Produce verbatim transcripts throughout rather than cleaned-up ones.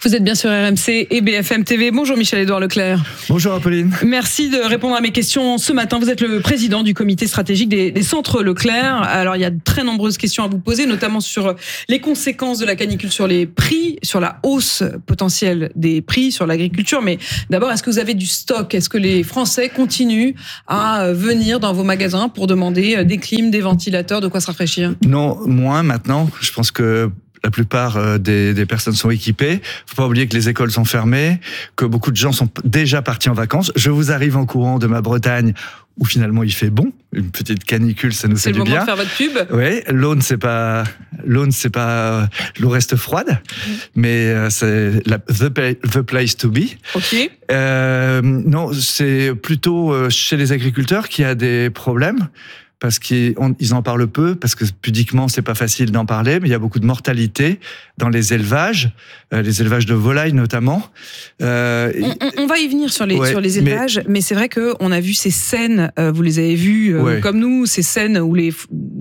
Vous êtes bien sur R M C et B F M T V. Bonjour Michel-Édouard Leclerc. Bonjour Apolline. Merci de répondre à mes questions ce matin. Vous êtes le président du comité stratégique des, des centres Leclerc. Alors il y a de très nombreuses questions à vous poser, notamment sur les conséquences de la canicule sur les prix, sur la hausse potentielle des prix, sur l'agriculture. Mais d'abord, est-ce que vous avez du stock ? Est-ce que les Français continuent à venir dans vos magasins pour demander des clims, des ventilateurs, de quoi se rafraîchir ? Non, moins maintenant. Je pense que la plupart des, des personnes sont équipées. Faut pas oublier que les écoles sont fermées, que beaucoup de gens sont déjà partis en vacances. Je vous arrive en courant de ma Bretagne, où finalement il fait bon. Une petite canicule, ça nous fait du bien. C'est le moment de faire votre pub. Oui, l'Aune, c'est pas, l'Aune, c'est pas, l'eau reste froide, mmh. mais c'est la, the, the place to be. Ok. Euh, non, c'est plutôt chez les agriculteurs qu'il y a des problèmes. Parce qu'ils en parlent peu, parce que pudiquement c'est pas facile d'en parler, mais il y a beaucoup de mortalité dans les élevages, euh, les élevages de volailles notamment. Euh, on, on, on va y venir sur les ouais, sur les élevages, mais, mais c'est vrai que on a vu ces scènes, euh, vous les avez vues euh, ouais. comme nous, ces scènes où les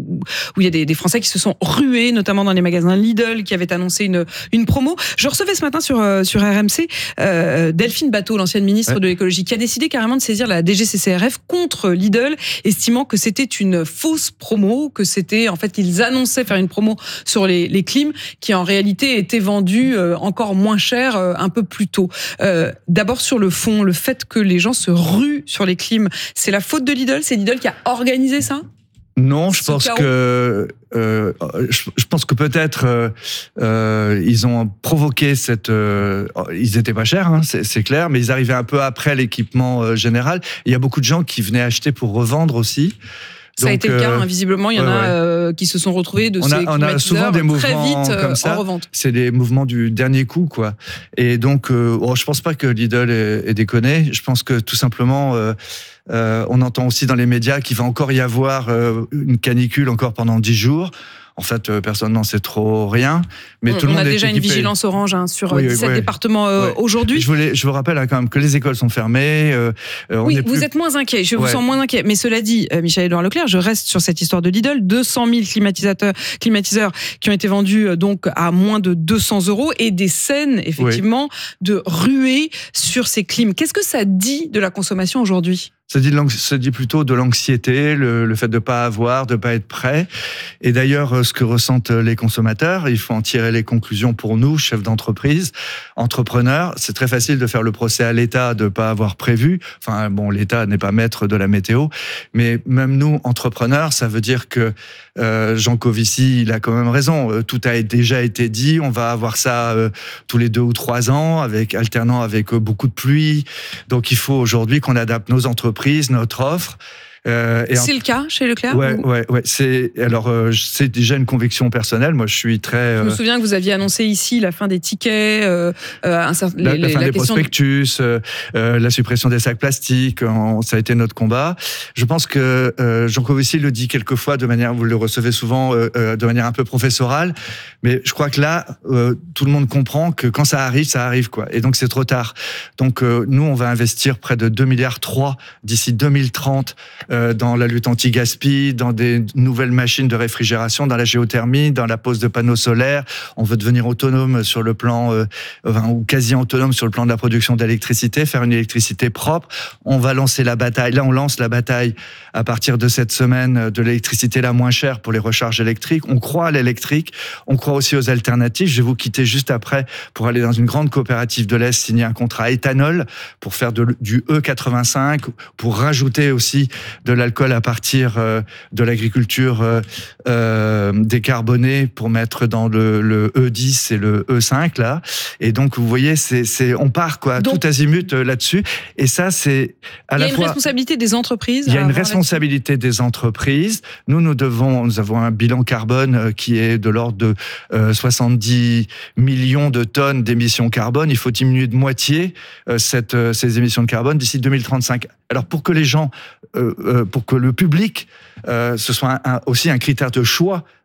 où il y a des, des Français qui se sont rués, notamment dans les magasins Lidl, qui avaient annoncé une une promo. Je recevais ce matin sur euh, sur R M C euh, Delphine Batho, l'ancienne ministre ouais. de l'écologie, qui a décidé carrément de saisir la D G C C R F contre Lidl, estimant que c'était une une fausse promo, que c'était en fait qu'ils annonçaient faire une promo sur les, les clims qui en réalité étaient vendus euh, encore moins cher euh, un peu plus tôt. Euh, d'abord sur le fond, le fait que les gens se ruent sur les clims, c'est la faute de Lidl, c'est Lidl qui a organisé ça ? Non, je pense que euh, je, je pense que peut-être euh, euh, ils ont provoqué cette. Euh, ils étaient pas chers, hein, c'est, c'est clair, mais ils arrivaient un peu après l'équipement euh, général. Il y a beaucoup de gens qui venaient acheter pour revendre aussi. Ça Donc, a été le cas, hein, visiblement, il y en ouais, a euh, qui se sont retrouvés de on ces a, on a souvent des mouvements très vite euh, comme ça. En revente. C'est les mouvements du dernier coup, quoi. Et donc, euh, oh, je pense pas que Lidl ait, ait déconné. Je pense que tout simplement, euh, euh, on entend aussi dans les médias qu'il va encore y avoir euh, une canicule encore pendant dix jours. En fait, personne n'en sait trop rien. Mais on, tout le on monde a déjà est une vigilance orange hein, sur oui, dix-sept oui, départements euh, oui. aujourd'hui. Je, voulais, je vous rappelle hein, quand même que les écoles sont fermées. Euh, oui, on vous plus... êtes moins inquiet. Je vous ouais. sens moins inquiet. Mais cela dit, euh, Michel-Édouard Leclerc, je reste sur cette histoire de Lidl. deux cent mille climatisateurs, climatiseurs qui ont été vendus euh, donc à moins de deux cents euros et des scènes, effectivement, oui. de ruées sur ces clims. Qu'est-ce que ça dit de la consommation aujourd'hui ? Ça dit, ça dit plutôt de l'anxiété, le, le fait de ne pas avoir, de ne pas être prêt. Et d'ailleurs, ce que ressentent les consommateurs, il faut en tirer les conclusions pour nous, chefs d'entreprise, entrepreneurs. C'est très facile de faire le procès à l'État de ne pas avoir prévu. Enfin, bon, l'État n'est pas maître de la météo. Mais même nous, entrepreneurs, ça veut dire que euh, Jean Covici, il a quand même raison. Tout a déjà été dit. On va avoir ça euh, tous les deux ou trois ans, avec, alternant avec euh, beaucoup de pluie. Donc, il faut aujourd'hui qu'on adapte nos entreprises, notre offre. Euh, et c'est en... le cas chez Leclerc Ouais, ou... ouais, ouais. C'est alors euh, c'est déjà une conviction personnelle. Moi, je suis très. Euh... Je me souviens que vous aviez annoncé ici la fin des tickets, euh, un certain... la, les, la fin la des prospectus, de... euh, la suppression des sacs plastiques. On, ça a été notre combat. Je pense que euh, Jean Covici le dit quelquefois de manière, vous le recevez souvent euh, euh, de manière un peu professorale, mais je crois que là, euh, tout le monde comprend que quand ça arrive, ça arrive quoi. Et donc c'est trop tard. Donc euh, nous, on va investir près de deux milliards trois d'ici deux mille trente. Dans la lutte anti-gaspi, dans des nouvelles machines de réfrigération, dans la géothermie, dans la pose de panneaux solaires. On veut devenir autonome sur le plan, euh, enfin, ou quasi autonome sur le plan de la production d'électricité, faire une électricité propre. On va lancer la bataille. Là, on lance la bataille à partir de cette semaine de l'électricité la moins chère pour les recharges électriques. On croit à l'électrique. On croit aussi aux alternatives. Je vais vous quitter juste après pour aller dans une grande coopérative de l'Est, signer un contrat éthanol pour faire de, du E quatre-vingt-cinq, pour rajouter aussi de l'alcool à partir euh, de l'agriculture euh, euh, décarbonée pour mettre dans le, le E dix et le E cinq là. Et donc vous voyez, c'est, c'est on part quoi, donc, tout azimut euh, là-dessus. Et ça c'est à la fois. Il y a une responsabilité des entreprises. Il y a une responsabilité des entreprises. Nous nous devons, nous avons un bilan carbone qui est de l'ordre de euh, soixante-dix millions de tonnes d'émissions carbone. Il faut diminuer de moitié euh, cette euh, ces émissions de carbone d'ici deux mille trente-cinq. Alors pour que les gens, euh, euh, pour que le public, euh, ce soit un, un, aussi un critère de choix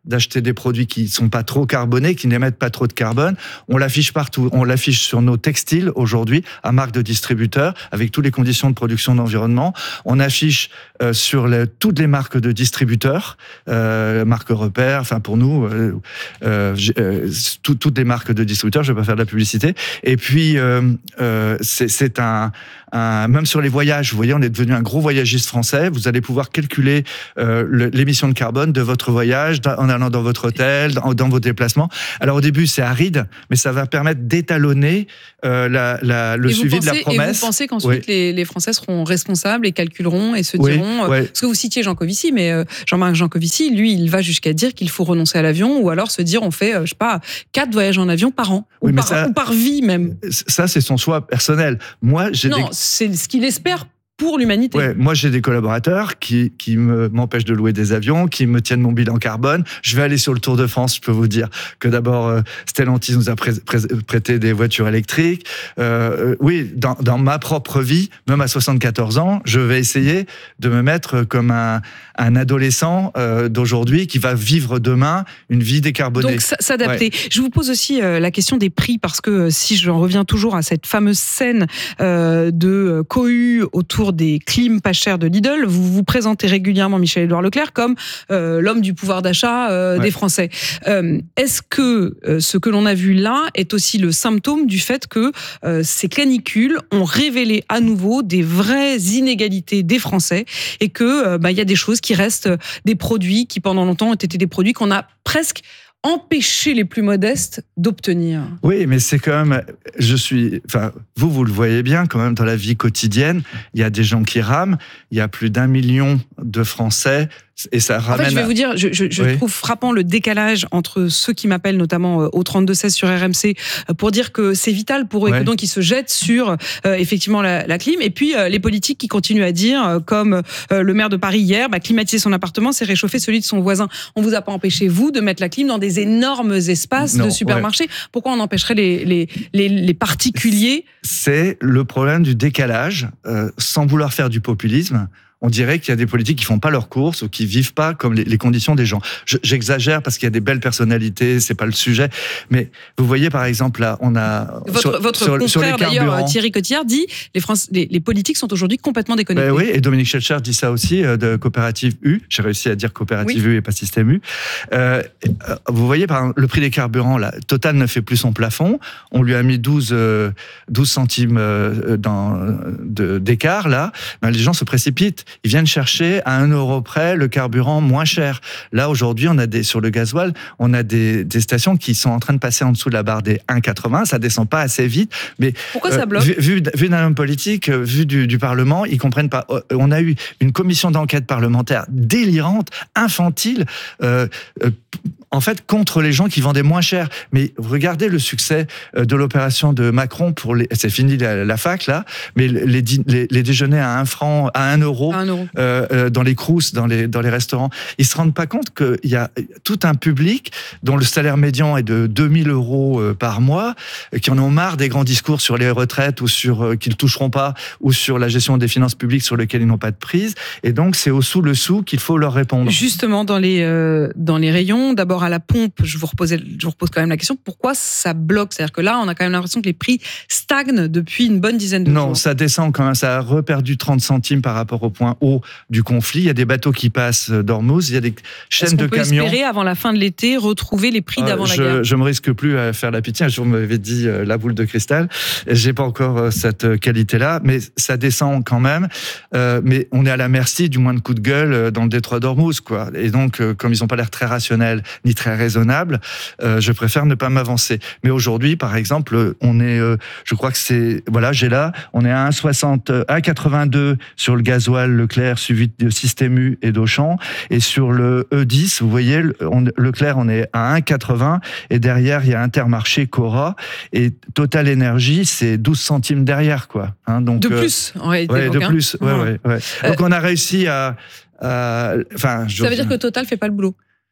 d'acheter des produits qui sont pas trop carbonés, qui n'émettent pas trop de carbone. On l'affiche partout. On l'affiche sur nos textiles aujourd'hui, à marque de distributeur, avec toutes les conditions de production d'environnement. On affiche euh, sur les, toutes les marques de distributeurs, euh, marques repères, enfin pour nous, euh, euh, euh, tout, toutes les marques de distributeurs, je vais pas faire de la publicité. Et puis, euh, euh, c'est, c'est un, un... Même sur les voyages, vous voyez, on est devenu un gros voyagiste français. Vous allez pouvoir calculer euh, le, l'émission de carbone de votre voyage en allant dans votre hôtel, dans, dans vos déplacements. Alors au début, c'est aride, mais ça va permettre d'étalonner euh, la, la, le et suivi pensez, de la promesse. Et vous pensez qu'ensuite, oui. les, les Français seront responsables et calculeront et se oui, diront... Euh, ouais. Parce que vous citiez Jancovici, mais euh, Jean-Marc Jancovici, lui, il va jusqu'à dire qu'il faut renoncer à l'avion ou alors se dire on fait, euh, je sais pas, quatre voyages en avion par an. Oui, ou, par, ça, ou par vie même. Ça, c'est son choix personnel. Moi, j'ai non, des... c'est ce qu'il espère pour l'humanité. Ouais, moi, j'ai des collaborateurs qui, qui me, m'empêchent de louer des avions, qui me tiennent mon bilan carbone. Je vais aller sur le Tour de France, je peux vous dire que d'abord, euh, Stellantis nous a pré- pré- prêté des voitures électriques. Euh, oui, dans, dans ma propre vie, même à soixante-quatorze ans, je vais essayer de me mettre comme un, un adolescent euh, d'aujourd'hui qui va vivre demain une vie décarbonée. Donc, s'adapter. Ouais. Je vous pose aussi euh, la question des prix, parce que si j'en reviens toujours à cette fameuse scène euh, de cohue autour des clims pas chers de Lidl, vous vous présentez régulièrement Michel-Édouard Leclerc comme euh, l'homme du pouvoir d'achat euh, ouais. des Français. Euh, est-ce que euh, ce que l'on a vu là est aussi le symptôme du fait que euh, ces canicules ont révélé à nouveau des vraies inégalités des Français et que euh, bah, y a des choses qui restent des produits qui pendant longtemps ont été des produits qu'on a presque empêcher les plus modestes d'obtenir. Oui, mais c'est quand même, je suis, enfin, vous, vous le voyez bien quand même dans la vie quotidienne, il y a des gens qui rament, il y a plus d'un million de Français. Et ça ramène. En fait, je vais vous dire, je, je, je oui. trouve frappant le décalage entre ceux qui m'appellent notamment au trente-deux seize sur R M C pour dire que c'est vital pour eux ouais. et que donc ils se jettent sur euh, effectivement la, la clim, et puis euh, les politiques qui continuent à dire, euh, comme euh, le maire de Paris hier, bah, climatiser son appartement, c'est réchauffer celui de son voisin. On vous a pas empêché, vous, de mettre la clim dans des énormes espaces non, de supermarchés. Ouais. Pourquoi on empêcherait les, les, les, les particuliers ? C'est le problème du décalage, euh, sans vouloir faire du populisme. On dirait qu'il y a des politiques qui font pas leurs courses ou qui vivent pas comme les, les conditions des gens. Je, j'exagère parce qu'il y a des belles personnalités, c'est pas le sujet. Mais vous voyez, par exemple, là, on a... Votre, sur, votre sur, confrère, sur les d'ailleurs, Thierry Cotillard, dit les, France, les, les politiques sont aujourd'hui complètement déconnectés. Ben oui, et Dominique Schelcher dit ça aussi, euh, de Coopérative U. J'ai réussi à dire Coopérative oui. U et pas Système U. Euh, vous voyez, par exemple, le prix des carburants, là, Total ne fait plus son plafond. On lui a mis douze, euh, douze centimes euh, dans, de, d'écart, là. Ben, les gens se précipitent. Ils viennent chercher à un euro près le carburant moins cher. Là, aujourd'hui, on a des, sur le gasoil, on a des, des stations qui sont en train de passer en dessous de la barre des un virgule quatre-vingts. Ça descend pas assez vite. Mais pourquoi ça bloque ? euh, vu, vu, vu d'un homme politique, vu du, du Parlement, ils comprennent pas. On a eu une commission d'enquête parlementaire délirante, infantile, euh, euh, en fait, contre les gens qui vendaient moins cher. Mais regardez le succès de l'opération de Macron pour les, c'est fini la, la fac, là, mais les, les, les déjeuners à un franc, à un euro, un euro. Euh, dans les crousses, dans les, dans les restaurants. Ils se rendent pas compte qu'il y a tout un public dont le salaire médian est de deux mille euros par mois, qui en ont marre des grands discours sur les retraites ou sur, euh, qu'ils toucheront pas, ou sur la gestion des finances publiques sur lesquelles ils n'ont pas de prise. Et donc, c'est au sous le sous qu'il faut leur répondre. Justement, dans les, euh, dans les rayons, d'abord à la pompe, je vous, reposais, je vous repose quand même la question, pourquoi ça bloque ? C'est-à-dire que là, on a quand même l'impression que les prix stagnent depuis une bonne dizaine de non, jours. Non, ça descend quand même, ça a reperdu trente centimes par rapport au point haut du conflit. Il y a des bateaux qui passent d'Ormuz, il y a des chaînes de camions. Est-ce qu'on peut espérer, avant la fin de l'été, retrouver les prix d'avant euh, la je, guerre ? Je me risque plus à faire la pitié. Un jour, vous m'avez dit euh, la boule de cristal. J'ai pas encore euh, cette qualité-là, mais ça descend quand même. Euh, mais on est à la merci du moins de coups de gueule euh, dans le détroit d'Ormuz, quoi. Et donc, euh, comme ils n'ont pas l'air très rationnels ni très raisonnables, euh, je préfère ne pas m'avancer. Mais aujourd'hui, par exemple, on est, euh, je crois que c'est, voilà, j'ai là, on est à un soixante, un quatre-vingt-deux sur le gasoil Leclerc, suivi de Système U et d'Auchan. Et sur le E dix, vous voyez, on, Leclerc, on est à un quatre-vingts. Et derrière, il y a Intermarché, Cora. Et Total Énergie, c'est douze centimes derrière, quoi. Hein, donc, de plus, en réalité. Ouais, de hein. plus. Ouais, mmh. ouais, ouais. Donc, euh, on a réussi à. à enfin, ça veut dire que Total fait pas le boulot.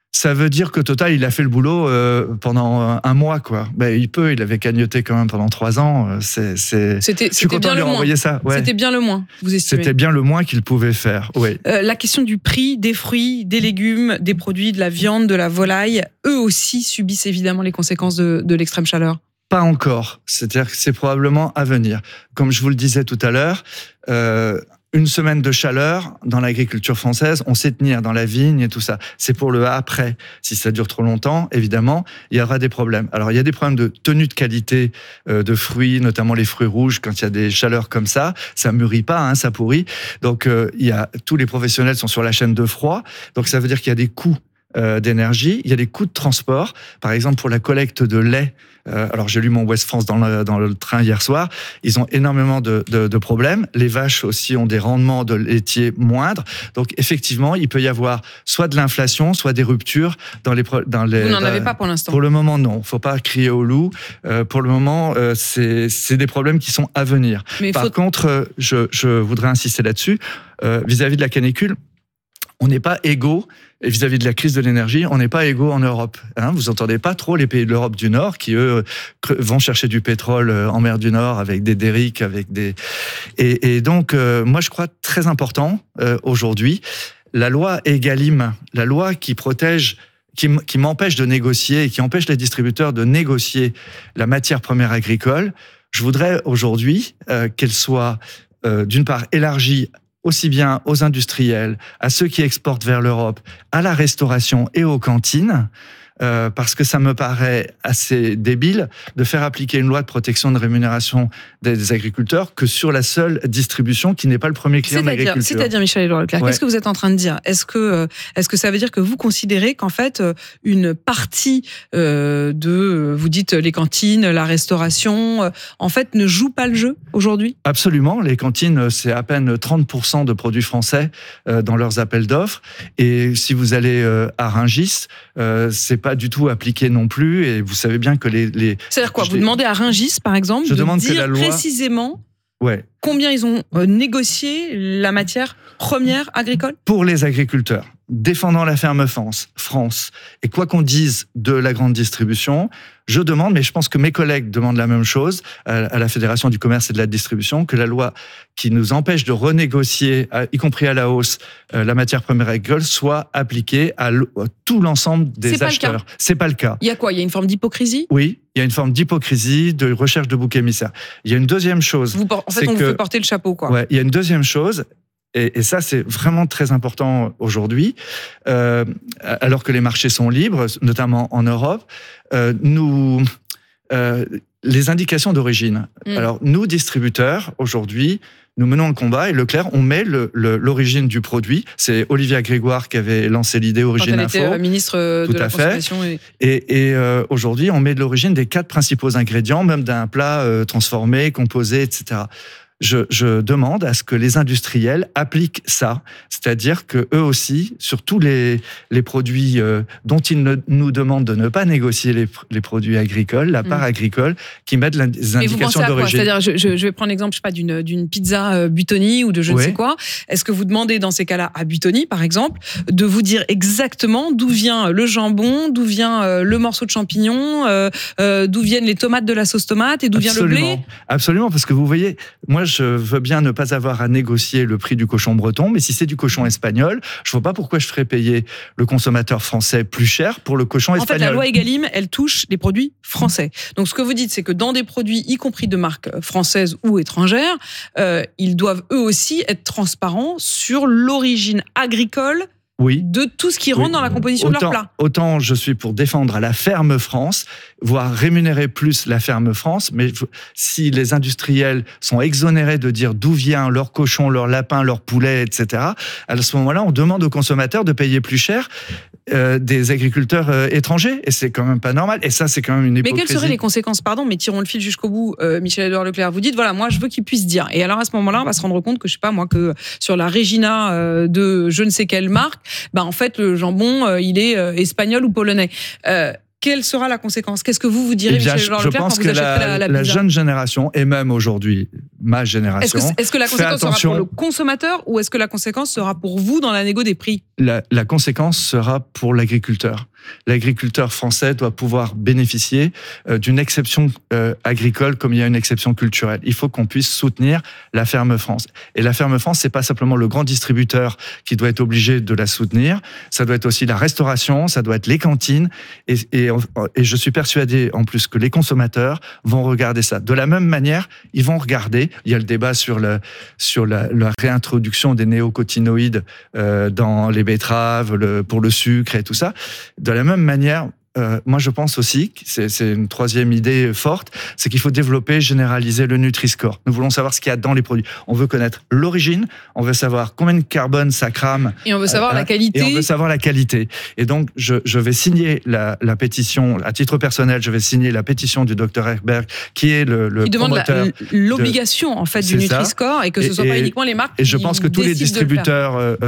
Ça veut dire que Total, il a fait le boulot euh, pendant un, un mois, quoi. Ben, il peut, il avait cagnoté quand même pendant trois ans. C'est, c'est... C'était, Je suis content de lui renvoyer ça. Ouais. C'était bien le moins, vous estimez? C'était bien le moins qu'il pouvait faire, oui. Euh, la question du prix des fruits, des légumes, des produits, de la viande, de la volaille, eux aussi subissent évidemment les conséquences de, de l'extrême chaleur. Pas encore. C'est-à-dire que c'est probablement à venir. Comme je vous le disais tout à l'heure, euh, une semaine de chaleur dans l'agriculture française, on sait tenir dans la vigne et tout ça. C'est pour le après. Si ça dure trop longtemps, évidemment, il y aura des problèmes. Alors, il y a des problèmes de tenue de qualité euh, de fruits, notamment les fruits rouges. Quand il y a des chaleurs comme ça, ça mûrit pas, hein, ça pourrit. Donc, euh, il y a tous les professionnels sont sur la chaîne de froid. Donc, ça veut dire qu'il y a des coûts euh, d'énergie. Il y a des coûts de transport. Par exemple, pour la collecte de lait. Euh, alors, j'ai lu mon Ouest France dans le, dans le train hier soir. Ils ont énormément de, de, de problèmes. Les vaches aussi ont des rendements de laitiers moindres. Donc, effectivement, il peut y avoir soit de l'inflation, soit des ruptures dans les... Dans les Vous n'en avez pas pour l'instant? Pour le moment, non. Il ne faut pas crier au loup. Euh, pour le moment, euh, c'est, c'est des problèmes qui sont à venir. Mais Par faut... contre, je, je voudrais insister là-dessus. Euh, vis-à-vis de la canicule, on n'est pas égaux. Et vis-à-vis de la crise de l'énergie, on n'est pas égaux en Europe. Hein, vous entendez pas trop les pays de l'Europe du Nord qui, eux, vont chercher du pétrole en mer du Nord avec des derricks, avec des... Et, et donc, euh, moi, je crois très important, euh, aujourd'hui, la loi Egalim, la loi qui protège, qui, qui m'empêche de négocier et qui empêche les distributeurs de négocier la matière première agricole. Je voudrais aujourd'hui euh, qu'elle soit, euh, d'une part, élargie aussi bien aux industriels, à ceux qui exportent vers l'Europe, à la restauration et aux cantines, euh, parce que ça me paraît assez débile de faire appliquer une loi de protection de rémunération des agriculteurs que sur la seule distribution qui n'est pas le premier client de l'agriculture. C'est-à-dire, Michel-Édouard Leclerc, ouais. Qu'est-ce que vous êtes en train de dire? Est-ce que, est-ce que ça veut dire que vous considérez qu'en fait, une partie euh, de, vous dites les cantines, la restauration, euh, en fait, ne joue pas le jeu aujourd'hui? Absolument. Les cantines, c'est à peine trente pour cent de produits français euh, dans leurs appels d'offres. Et si vous allez euh, à Rungis, euh, c'est pas du tout appliqué non plus. Et vous savez bien que les... les C'est-à-dire quoi? Vous demandez à Rungis, par exemple, je de demande dire que la loi... précisément ouais. combien ils ont euh, négocié la matière première agricole? Pour les agriculteurs, défendant la ferme France, France, et quoi qu'on dise de la grande distribution, je demande, mais je pense que mes collègues demandent la même chose à la Fédération du commerce et de la distribution, que la loi qui nous empêche de renégocier, y compris à la hausse, la matière première agricole, soit appliquée à tout l'ensemble des C'est acheteurs. Pas C'est pas le cas. Il y a quoi? Il y a une forme d'hypocrisie? Oui, il y a une forme d'hypocrisie, de recherche de bouc émissaire. Il y a une deuxième chose. Vous, en fait, on que, vous fait porter le chapeau, quoi. Ouais, il y a une deuxième chose. Et, et ça, c'est vraiment très important aujourd'hui, euh, alors que les marchés sont libres, notamment en Europe. Euh, nous, euh, les indications d'origine. Mmh. Alors, nous, distributeurs, aujourd'hui, nous menons le combat et Leclerc, on met le, le, l'origine du produit. C'est Olivia Grégoire qui avait lancé l'idée Origine Info. Quand elle était ministre Tout de la Consommation. Et, et, et euh, aujourd'hui, on met de l'origine des quatre principaux ingrédients, même d'un plat euh, transformé, composé, et cetera. Je, je demande à ce que les industriels appliquent ça, c'est-à-dire que eux aussi, sur tous les, les produits euh, dont ils ne, nous demandent de ne pas négocier les, les produits agricoles, la part mmh. agricole, qui mettent les indications d'origine. C'est-à-dire, je, je, je vais prendre l'exemple, je sais pas, d'une, d'une pizza euh, Buitoni ou de je ne oui. sais quoi. Est-ce que vous demandez dans ces cas-là à Buitoni, par exemple, de vous dire exactement d'où vient le jambon, d'où vient euh, le morceau de champignon, euh, euh, d'où viennent les tomates de la sauce tomate et d'où Absolument. vient le blé? Absolument, parce que vous voyez, moi, je veux bien ne pas avoir à négocier le prix du cochon breton, mais si c'est du cochon espagnol, je vois pas pourquoi je ferais payer le consommateur français plus cher pour le cochon espagnol. En fait, la loi Egalim, elle touche les produits français. Donc, ce que vous dites, c'est que dans des produits, y compris de marques françaises ou étrangères, euh, ils doivent eux aussi être transparents sur l'origine agricole oui. de tout ce qui rentre oui. dans la composition autant, de leur plat. Autant je suis pour défendre la ferme France, voire rémunérer plus la ferme France, mais si les industriels sont exonérés de dire d'où vient leur cochon, leur lapin, leur poulet, et cetera, à ce moment-là, on demande aux consommateurs de payer plus cher euh, des agriculteurs euh, étrangers, et c'est quand même pas normal, et ça c'est quand même une hypocrisie. Mais quelles seraient les conséquences, pardon, mais tirons le fil jusqu'au bout, euh, Michel-Édouard Leclerc, vous dites, voilà, moi je veux qu'ils puissent dire, et alors à ce moment-là, on va se rendre compte que, je sais pas moi, que sur la Regina euh, de je ne sais quelle marque, bah en fait le jambon, euh, il est euh, espagnol ou polonais. Euh, quelle sera la conséquence? Qu'est-ce que vous vous direz, eh bien, Michel Je pense que la, la, la, la jeune génération, et même aujourd'hui, ma génération... Est-ce que, est-ce que la conséquence sera pour le consommateur ou est-ce que la conséquence sera pour vous dans la négo des prix? la, la conséquence sera pour l'agriculteur. L'agriculteur français doit pouvoir bénéficier euh, d'une exception euh, agricole comme il y a une exception culturelle. Il faut qu'on puisse soutenir la Ferme France. Et la Ferme France, c'est pas simplement le grand distributeur qui doit être obligé de la soutenir, ça doit être aussi la restauration, ça doit être les cantines, et, et, et je suis persuadé en plus que les consommateurs vont regarder ça. De la même manière, ils vont regarder, il y a le débat sur, le, sur la, la réintroduction des néocotinoïdes euh, dans les betteraves, le, pour le sucre et tout ça. De De la même manière, euh, moi je pense aussi, c'est, c'est une troisième idée forte, c'est qu'il faut développer, généraliser le Nutri-Score. Nous voulons savoir ce qu'il y a dans les produits. On veut connaître l'origine, on veut savoir combien de carbone ça crame. Et on veut savoir euh, la qualité. Et on veut savoir la qualité. Et donc, je, je vais signer la, la pétition, à titre personnel, je vais signer la pétition du docteur Herberg, qui est le, le qui promoteur. demande la, l'obligation, de, en fait, du Nutri-Score, et que ce ne soit pas uniquement les marques. Et je pense que tous les distributeurs euh,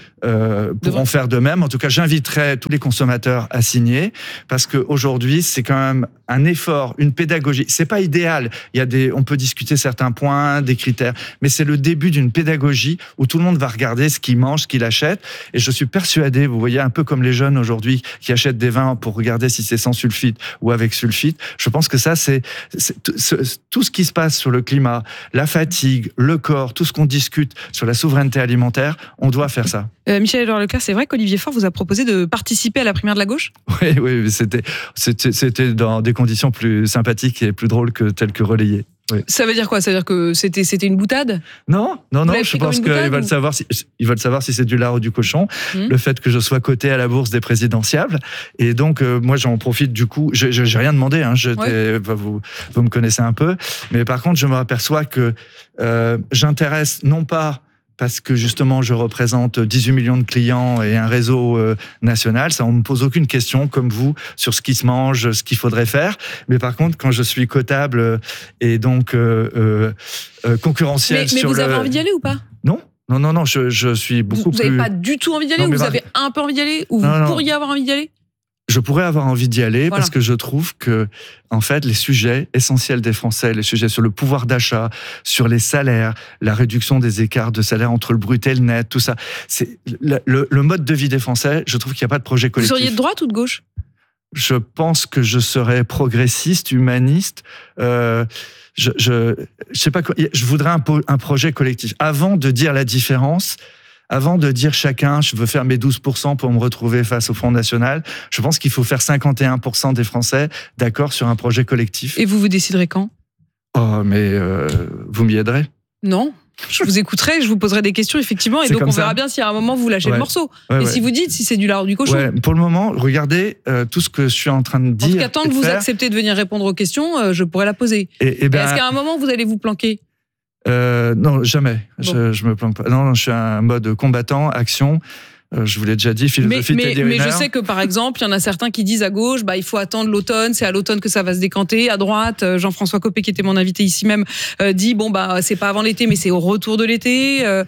euh, pourront faire de même. En tout cas, j'inviterai tous les consommateurs à signer. Parce qu'aujourd'hui, c'est quand même un effort, une pédagogie. C'est pas idéal. Il y a des, on peut discuter certains points, des critères, mais c'est le début d'une pédagogie où tout le monde va regarder ce qu'il mange, ce qu'il achète. Et je suis persuadé, vous voyez, un peu comme les jeunes aujourd'hui qui achètent des vins pour regarder si c'est sans sulfite ou avec sulfite. Je pense que ça, c'est, c'est tout ce qui se passe sur le climat, la fatigue, le corps, tout ce qu'on discute sur la souveraineté alimentaire, on doit faire ça. Euh, Michel-Édouard Leclerc, c'est vrai qu'Olivier Faure vous a proposé de participer à la primaire de la gauche? Oui, oui. C'était, c'était, c'était dans des conditions plus sympathiques et plus drôles que telles que relayées. Oui. Ça veut dire quoi? Ça veut dire que c'était, c'était une boutade? Non, non, non. Je pense qu'ils veulent ou... savoir si, ils veulent savoir si c'est du lard ou du cochon. Mmh. Le fait que je sois coté à la bourse des présidentiables. Et donc, euh, moi, j'en profite du coup. Je, je, j'ai rien demandé. Hein, je, ouais. vous, vous me connaissez un peu. Mais par contre, je me aperçois que euh, j'intéresse non pas parce que justement je représente dix-huit millions de clients et un réseau euh, national, ça on me pose aucune question comme vous sur ce qui se mange, ce qu'il faudrait faire. Mais par contre, quand je suis cotable et donc euh, euh, concurrentiel mais, mais sur vous le... avez envie d'y aller ou pas? Non. Non, non, non, je, je suis beaucoup vous plus... Vous n'avez pas du tout envie d'y aller non, ou vous par... avez un peu envie d'y aller ou non, vous pourriez non. avoir envie d'y aller? Je pourrais avoir envie d'y aller voilà. Parce que je trouve que, en fait, les sujets essentiels des Français, les sujets sur le pouvoir d'achat, sur les salaires, la réduction des écarts de salaire entre le brut et le net, tout ça, c'est le, le, le mode de vie des Français. Je trouve qu'il n'y a pas de projet collectif. Vous seriez de droite ou de gauche? Je pense que je serais progressiste, humaniste. Euh, je, je, je sais pas quoi. Je voudrais un, un projet collectif. Avant de dire la différence. Avant de dire chacun, je veux faire mes douze pour cent pour me retrouver face au Front National, je pense qu'il faut faire cinquante et un pour cent des Français d'accord sur un projet collectif. Et vous vous déciderez quand? Oh, mais euh, vous m'y aiderez? Non. Je vous écouterai, je vous poserai des questions, effectivement, et c'est donc on verra ça. Bien si à un moment vous lâchez ouais. le morceau. Ouais, et ouais. si vous dites si c'est du lard ou du cochon. Ouais, pour le moment, regardez euh, tout ce que je suis en train de dire. En tout cas, tant que vous faire. acceptez de venir répondre aux questions, euh, je pourrai la poser. Et, et ben, est-ce qu'à un moment vous allez vous planquer? Euh, non, jamais. Bon. Je, je me planque pas. Non, non, je suis un mode combattant, action. Euh, je vous l'ai déjà dit, philosophie mais, mais, mais je sais que par exemple, il y en a certains qui disent à gauche, bah il faut attendre l'automne, c'est à l'automne que ça va se décanter. À droite, Jean-François Copé, qui était mon invité ici même, euh, dit bon bah c'est pas avant l'été, mais c'est au retour de l'été. Euh...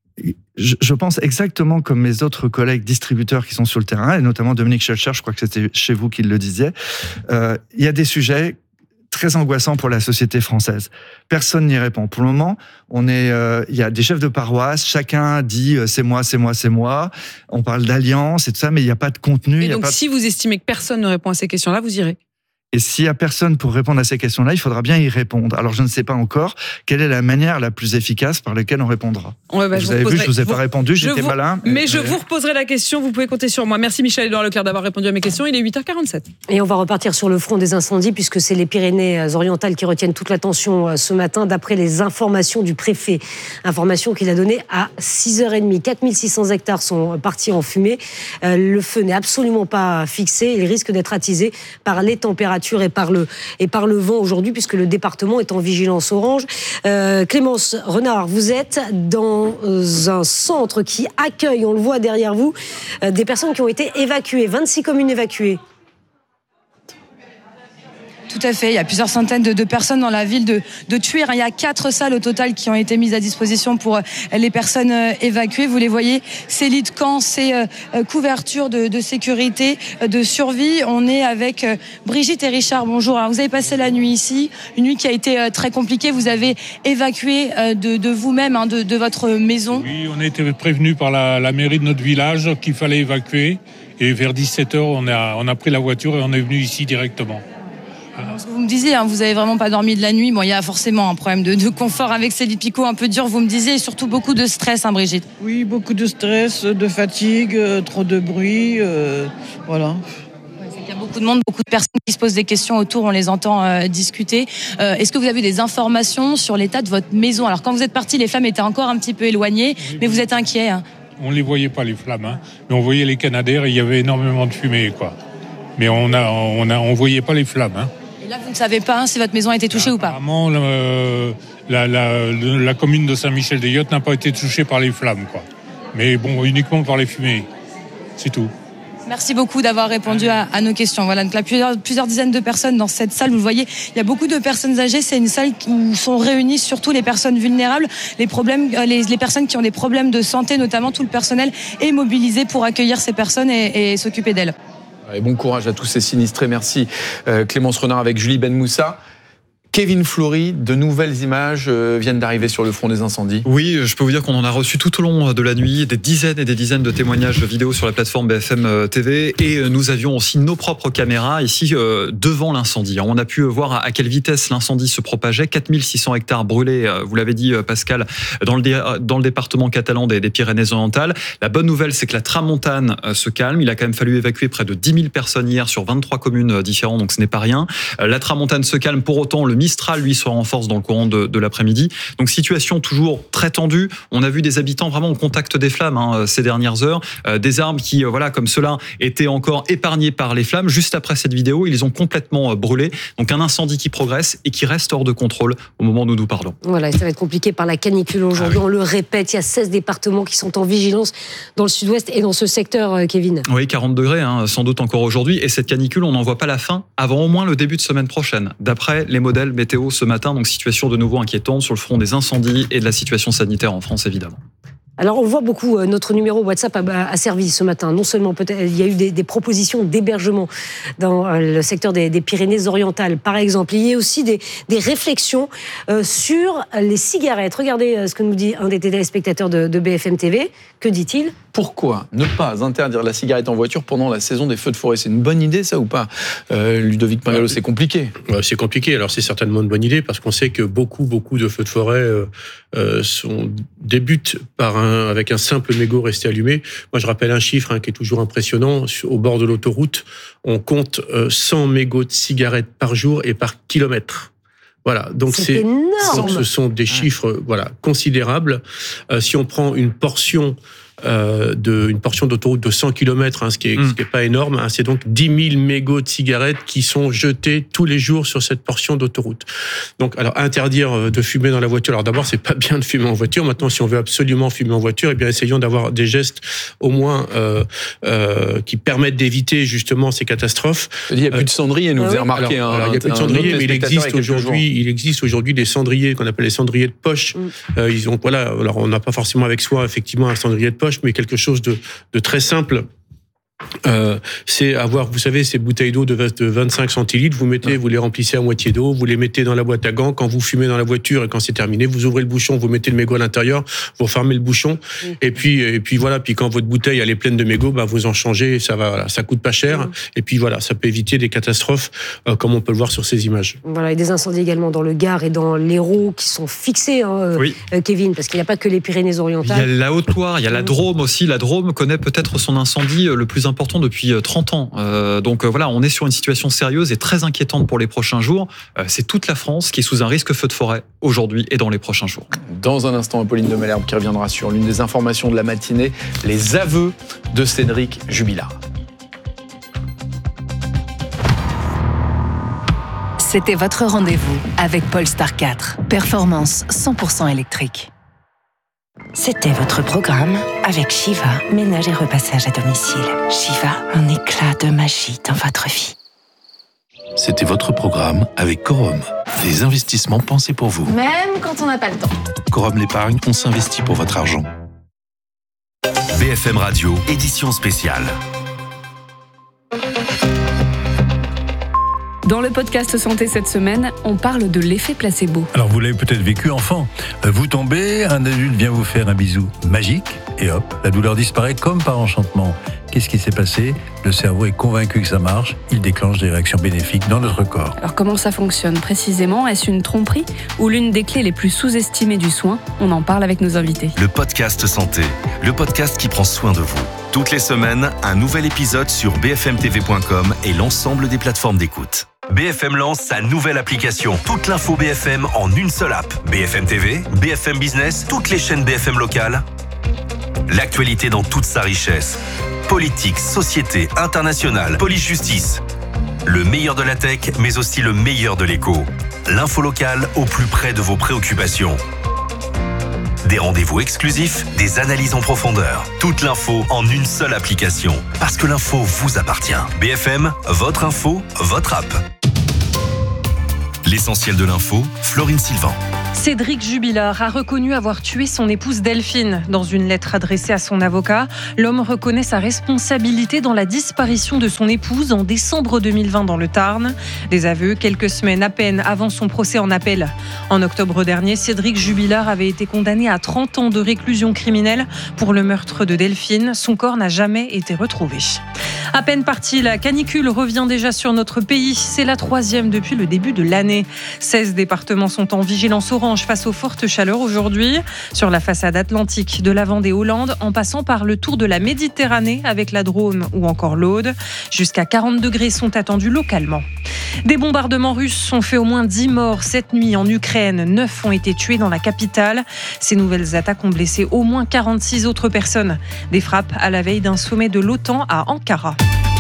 Je, je pense exactement comme mes autres collègues distributeurs qui sont sur le terrain, et notamment Dominique Schelcher, je crois que c'était chez vous qu'il le disait. Euh, il y a des sujets très angoissant pour la société française. Personne n'y répond. Pour le moment, on est, euh, il y a des chefs de paroisse, chacun dit euh, c'est moi, c'est moi, c'est moi. On parle d'alliance et tout ça, mais il n'y a pas de contenu. Et donc, y a pas de... si vous estimez que personne ne répond à ces questions-là, vous irez? Et s'il n'y a personne pour répondre à ces questions-là, il faudra bien y répondre. Alors, je ne sais pas encore quelle est la manière la plus efficace par laquelle on répondra. Ouais, bah, vous vous avez reposerai... vu, je ne vous ai vous... pas répondu, j'étais vous... malin. Mais, mais je vous reposerai la question, vous pouvez compter sur moi. Merci Michel-Édouard Leclerc d'avoir répondu à mes questions. Il est huit heures quarante-sept. Et on va repartir sur le front des incendies, puisque c'est les Pyrénées-Orientales qui retiennent toute l'attention ce matin, d'après les informations du préfet. Information qu'il a donnée à six heures trente. quatre mille six cents hectares sont partis en fumée. Le feu n'est absolument pas fixé. Il risque d'être attisé par les températures et par le et par le vent aujourd'hui, puisque le département est en vigilance orange. Euh, Clémence Renard, vous êtes dans un centre qui accueille, on le voit derrière vous, euh, des personnes qui ont été évacuées, vingt-six communes évacuées. Tout à fait, il y a plusieurs centaines de, de personnes dans la ville de, de Thuir. Il y a quatre salles au total qui ont été mises à disposition pour les personnes évacuées. Vous les voyez, ces lits de camp, ces euh, couvertures de, de sécurité, de survie. On est avec euh, Brigitte et Richard. Bonjour. Alors, vous avez passé la nuit ici, une nuit qui a été euh, très compliquée. Vous avez évacué euh, de, de vous-même, hein, de, de votre maison. Oui, on a été prévenus par la, la mairie de notre village qu'il fallait évacuer. Et vers dix-sept heures, on a, on a pris la voiture et on est venu ici directement. Ce que vous me disiez, hein, vous n'avez vraiment pas dormi de la nuit. Bon, il y a forcément un problème de, de confort avec ces lits picots un peu durs, vous me disiez, et surtout beaucoup de stress, hein, Brigitte. Oui, beaucoup de stress, de fatigue, euh, trop de bruit, euh, voilà. Il y a beaucoup de monde, beaucoup de personnes qui se posent des questions autour, on les entend euh, discuter. Euh, est-ce que vous avez des informations sur l'état de votre maison ? Alors, quand vous êtes parti, les flammes étaient encore un petit peu éloignées, oui, mais vous êtes inquiet, hein. On ne les voyait pas, les flammes, hein, mais on voyait les canadaires et il y avait énormément de fumée, quoi. Mais on a, on a, on voyait pas les flammes, hein. Là, vous ne savez pas hein, si votre maison a été touchée là, ou pas. Apparemment, le, la, la, la commune de Saint-Michel-des-Yachts n'a pas été touchée par les flammes, quoi. Mais bon, uniquement par les fumées. C'est tout. Merci beaucoup d'avoir répondu à, à nos questions. Voilà, donc là, plusieurs, plusieurs dizaines de personnes dans cette salle. Vous le voyez, il y a beaucoup de personnes âgées. C'est une salle où sont réunies surtout les personnes vulnérables, les, problèmes, les, les personnes qui ont des problèmes de santé, notamment tout le personnel est mobilisé pour accueillir ces personnes et, et s'occuper d'elles. Et bon courage à tous ces sinistrés. Merci euh, Clémence Renard avec Julie Benmoussa. Kevin Fleury, de nouvelles images euh, viennent d'arriver sur le front des incendies. Oui, je peux vous dire qu'on en a reçu tout au long de la nuit des dizaines et des dizaines de témoignages vidéo sur la plateforme B F M T V et nous avions aussi nos propres caméras ici euh, devant l'incendie. On a pu voir à quelle vitesse l'incendie se propageait. quatre mille six cents hectares brûlés, vous l'avez dit Pascal, dans le, dé- dans le département catalan des, des Pyrénées-Orientales. La bonne nouvelle, c'est que la tramontane euh, se calme. Il a quand même fallu évacuer près de dix mille personnes hier sur vingt-trois communes différentes, donc ce n'est pas rien. Euh, la tramontane se calme, pour autant le Mistral, lui, se renforce dans le courant de, de l'après-midi. Donc, situation toujours très tendue. On a vu des habitants vraiment au contact des flammes hein, ces dernières heures. Euh, des arbres qui, euh, voilà, comme ceux-là, étaient encore épargnés par les flammes. Juste après cette vidéo, ils ont complètement euh, brûlé. Donc, un incendie qui progresse et qui reste hors de contrôle au moment où nous nous parlons. Voilà, et ça va être compliqué par la canicule aujourd'hui. Ah oui. On le répète, il y a seize départements qui sont en vigilance dans le sud-ouest et dans ce secteur, euh, Kevin. Oui, quarante degrés, hein, sans doute encore aujourd'hui. Et cette canicule, on n'en voit pas la fin avant au moins le début de semaine prochaine, d'après les modèles météo ce matin, donc situation de nouveau inquiétante sur le front des incendies et de la situation sanitaire en France, évidemment. Alors, on voit beaucoup, notre numéro WhatsApp a, a servi ce matin. Non seulement, peut-être, il y a eu des, des propositions d'hébergement dans le secteur des, des Pyrénées-Orientales, par exemple. Il y a aussi des, des réflexions euh, sur les cigarettes. Regardez ce que nous dit un des téléspectateurs de, de B F M T V. Que dit-il ? Pourquoi ne pas interdire la cigarette en voiture pendant la saison des feux de forêt ? C'est une bonne idée, ça, ou pas ? euh, Ludovic Pingalo, c'est compliqué. C'est compliqué. Alors, c'est certainement une bonne idée, parce qu'on sait que beaucoup, beaucoup de feux de forêt euh, euh, sont, débutent par un avec un simple mégot resté allumé. Moi, je rappelle un chiffre hein, qui est toujours impressionnant. Au bord de l'autoroute, on compte euh, cent mégots de cigarettes par jour et par kilomètre. Voilà, donc c'est, c'est énorme. Ce sont des chiffres voilà considérables. Euh, si on prend une portion Euh, de, une portion d'autoroute de cent kilomètres, hein, ce qui est, mmh. ce qui est pas énorme, hein, c'est donc dix mille mégots de cigarettes qui sont jetés tous les jours sur cette portion d'autoroute. Donc, alors, interdire de fumer dans la voiture. Alors, d'abord, c'est pas bien de fumer en voiture. Maintenant, si on veut absolument fumer en voiture, eh bien, essayons d'avoir des gestes, au moins, euh, euh, qui permettent d'éviter, justement, ces catastrophes. Il n'y a plus de cendriers, nous, vous avez remarqué. Alors, alors, il n'y a plus de cendriers, mais il existe aujourd'hui, il existe aujourd'hui des cendriers qu'on appelle les cendriers de poche. Mmh. Euh, ils ont, voilà, alors, on n'a pas forcément avec soi, effectivement, un cendrier de poche, mais quelque chose de, de très simple. Euh, c'est avoir, vous savez, ces bouteilles d'eau de vingt-cinq centilitres, vous mettez, vous les remplissez à moitié d'eau, vous les mettez dans la boîte à gants, quand vous fumez dans la voiture et quand c'est terminé, vous ouvrez le bouchon, vous mettez le mégot à l'intérieur, vous fermez le bouchon, et puis, et puis voilà, puis quand votre bouteille elle est pleine de mégots, bah, vous en changez, ça va, voilà, ça coûte pas cher, et puis voilà, ça peut éviter des catastrophes, euh, comme on peut le voir sur ces images. Voilà, et des incendies également dans le Gard et dans l'Hérault qui sont fixés, hein, oui. euh, Kevin, parce qu'il n'y a pas que les Pyrénées-Orientales. Il y a la Haute-Loire, il y a la Drôme aussi, la Drôme connaît peut-être son incendie le plus important depuis trente ans. Euh, donc euh, voilà, on est sur une situation sérieuse et très inquiétante pour les prochains jours. Euh, c'est toute la France qui est sous un risque feu de forêt aujourd'hui et dans les prochains jours. Dans un instant, Apolline de Malherbe qui reviendra sur l'une des informations de la matinée, les aveux de Cédric Jubilard. C'était votre rendez-vous avec Polestar quatre. Performance cent pour cent électrique. C'était votre programme avec Shiva, ménage et repassage à domicile. Shiva, un éclat de magie dans votre vie. C'était votre programme avec Corum. Des investissements pensés pour vous. Même quand on n'a pas le temps. Corum l'épargne, on s'investit pour votre argent. B F M Radio, édition spéciale. Dans le podcast Santé cette semaine, on parle de l'effet placebo. Alors vous l'avez peut-être vécu enfant. Vous tombez, un adulte vient vous faire un bisou magique et hop, la douleur disparaît comme par enchantement. Qu'est-ce qui s'est passé ? Le cerveau est convaincu que ça marche, il déclenche des réactions bénéfiques dans notre corps. Alors comment ça fonctionne précisément ? Est-ce une tromperie ou l'une des clés les plus sous-estimées du soin ? On en parle avec nos invités. Le podcast Santé, le podcast qui prend soin de vous. Toutes les semaines, un nouvel épisode sur b f m t v point com et l'ensemble des plateformes d'écoute. B F M lance sa nouvelle application. Toute l'info B F M en une seule app. B F M T V, B F M Business, toutes les chaînes B F M locales. L'actualité dans toute sa richesse. Politique, société, internationale, police-justice. Le meilleur de la tech, mais aussi le meilleur de l'écho. L'info locale au plus près de vos préoccupations. Des rendez-vous exclusifs, des analyses en profondeur. Toute l'info en une seule application. Parce que l'info vous appartient. B F M, votre info, votre app. L'essentiel de l'info, Florine Sylvain. Cédric Jubilard a reconnu avoir tué son épouse Delphine. Dans une lettre adressée à son avocat, l'homme reconnaît sa responsabilité dans la disparition de son épouse en décembre deux mille vingt dans le Tarn. Des aveux quelques semaines à peine avant son procès en appel. En octobre dernier, Cédric Jubilard avait été condamné à trente ans de réclusion criminelle pour le meurtre de Delphine. Son corps n'a jamais été retrouvé. À peine partie, la canicule revient déjà sur notre pays. C'est la troisième depuis le début de l'année. seize départements sont en vigilance orange face aux fortes chaleurs aujourd'hui. Sur la façade atlantique de la Vendée-Hollande, en passant par le tour de la Méditerranée avec la Drôme ou encore l'Aude. Jusqu'à quarante degrés sont attendus localement. Des bombardements russes ont fait au moins dix morts cette nuit en Ukraine. neuf ont été tués dans la capitale. Ces nouvelles attaques ont blessé au moins quarante-six autres personnes. Des frappes à la veille d'un sommet de l'OTAN à Ankara.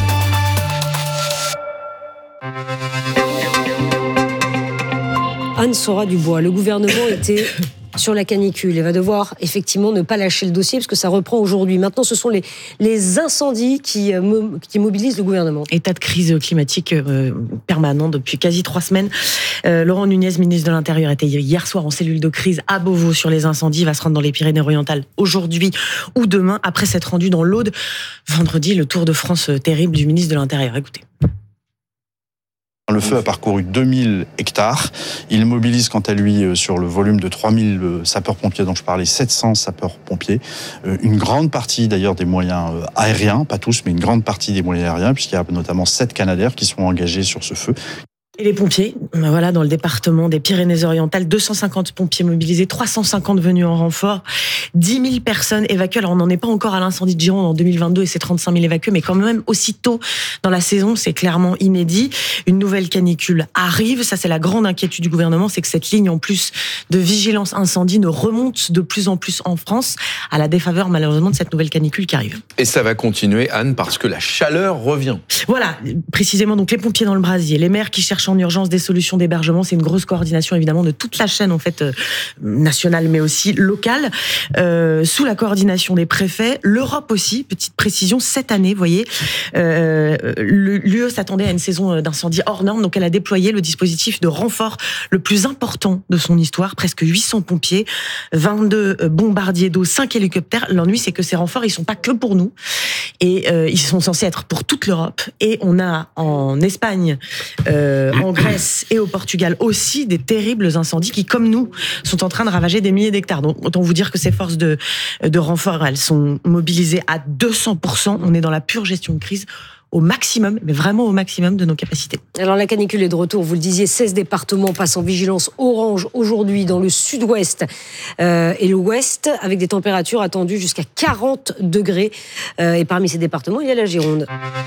Anne Sora Dubois, le gouvernement était sur la canicule et va devoir effectivement ne pas lâcher le dossier parce que ça reprend aujourd'hui. Maintenant, ce sont les, les incendies qui, euh, qui mobilisent le gouvernement. État de crise climatique euh, permanent depuis quasi trois semaines. Euh, Laurent Nunez, ministre de l'Intérieur, était hier soir en cellule de crise à Beauvau sur les incendies. Il va se rendre dans les Pyrénées-Orientales aujourd'hui ou demain, après s'être rendu dans l'Aude vendredi. Le tour de France terrible du ministre de l'Intérieur. Écoutez. Le feu a parcouru deux mille hectares. Il mobilise quant à lui sur le volume de trois mille sapeurs-pompiers dont je parlais, sept cents sapeurs-pompiers. Une grande partie d'ailleurs des moyens aériens, pas tous, mais une grande partie des moyens aériens, puisqu'il y a notamment sept Canadair qui sont engagés sur ce feu. Et les pompiers, voilà, dans le département des Pyrénées-Orientales, deux cent cinquante pompiers mobilisés, trois cent cinquante venus en renfort, dix mille personnes évacuées. Alors on n'en est pas encore à l'incendie de Gironde en deux mille vingt-deux et c'est trente-cinq mille évacués, mais quand même aussitôt dans la saison, c'est clairement inédit. Une nouvelle canicule arrive, ça c'est la grande inquiétude du gouvernement, c'est que cette ligne en plus de vigilance incendie ne remonte de plus en plus en France à la défaveur malheureusement de cette nouvelle canicule qui arrive. Et ça va continuer, Anne, parce que la chaleur revient. Voilà, précisément, donc les pompiers dans le brasier, les maires qui cherchent en urgence des solutions d'hébergement, c'est une grosse coordination évidemment de toute la chaîne en fait euh, nationale mais aussi locale, euh, sous la coordination des préfets. L'Europe aussi, petite précision, cette année, vous voyez, euh, l'U E s'attendait à une saison d'incendie hors norme, donc elle a déployé le dispositif de renfort le plus important de son histoire, presque huit cents pompiers, vingt-deux bombardiers d'eau, cinq hélicoptères. L'ennui, c'est que ces renforts, ils sont pas que pour nous, et euh, ils sont censés être pour toute l'Europe. Et on a en Espagne, euh, en Grèce et au Portugal aussi des terribles incendies qui, comme nous, sont en train de ravager des milliers d'hectares. Donc, autant vous dire que ces forces de, de renfort, elles sont mobilisées à deux cents pour cent. On est dans la pure gestion de crise au maximum, mais vraiment au maximum de nos capacités. Alors la canicule est de retour, vous le disiez, seize départements passent en vigilance orange aujourd'hui dans le sud-ouest euh, et l'ouest, avec des températures attendues jusqu'à quarante degrés. Euh, et parmi ces départements, il y a la Gironde.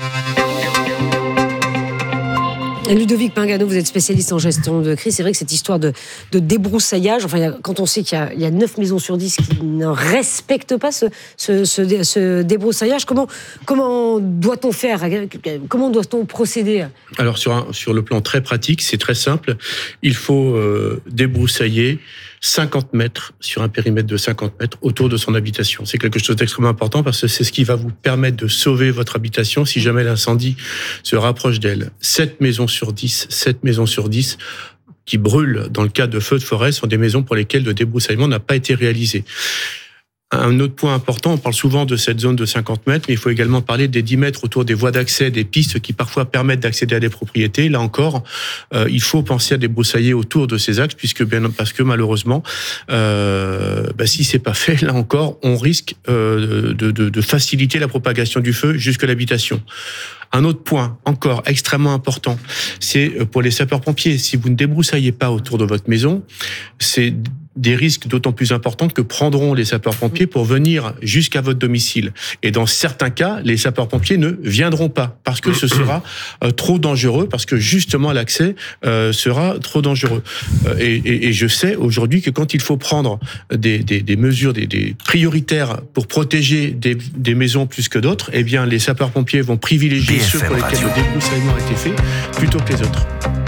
Ludovic Pingano, vous êtes spécialiste en gestion de crise. C'est vrai que cette histoire de, de débroussaillage, enfin, il y a, quand on sait qu'il y a, il y a neuf maisons sur dix qui ne respectent pas ce, ce, ce, ce débroussaillage, comment, comment doit-on faire ? Comment doit-on procéder ? Alors, sur, un, sur le plan très pratique, c'est très simple. Il faut euh, débroussailler cinquante mètres sur un périmètre de cinquante mètres autour de son habitation. C'est quelque chose d'extrêmement important parce que c'est ce qui va vous permettre de sauver votre habitation si jamais l'incendie se rapproche d'elle. sept maisons sur sur dix, sept maisons sur dix qui brûlent dans le cas de feux de forêt sont des maisons pour lesquelles le débroussaillement n'a pas été réalisé. Un autre point important, on parle souvent de cette zone de cinquante mètres, mais il faut également parler des dix mètres autour des voies d'accès, des pistes qui parfois permettent d'accéder à des propriétés. Là encore, euh, il faut penser à débroussailler autour de ces axes, puisque bien parce que malheureusement, euh, bah, si c'est pas fait, là encore, on risque euh, de, de, de faciliter la propagation du feu jusque l'habitation. Un autre point, encore extrêmement important, c'est pour les sapeurs-pompiers. Si vous ne débroussaillez pas autour de votre maison, c'est des risques d'autant plus importants que prendront les sapeurs-pompiers pour venir jusqu'à votre domicile. Et dans certains cas, les sapeurs-pompiers ne viendront pas parce que ce sera euh, trop dangereux, parce que justement l'accès euh, sera trop dangereux. Euh, et, et, et je sais aujourd'hui que quand il faut prendre des, des, des mesures des, des prioritaires pour protéger des, des maisons plus que d'autres, eh bien les sapeurs-pompiers vont privilégier ceux pour lesquels le débroussaillement a été fait plutôt que les autres.